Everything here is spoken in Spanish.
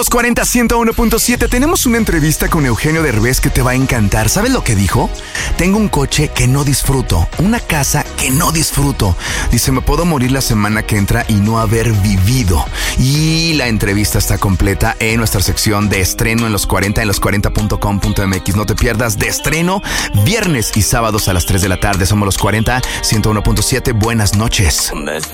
Los 40 101.7, tenemos una entrevista con Eugenio Derbez que te va a encantar. ¿Sabes lo que dijo? Tengo un coche que no disfruto, una casa que no disfruto. Dice, me puedo morir la semana que entra y no haber vivido. Y la entrevista está completa en nuestra sección de estreno en Los 40, en los40.com.mx. No te pierdas, de estreno, viernes y sábados a las 3 de la tarde. Somos Los 40 101.7. Buenas noches.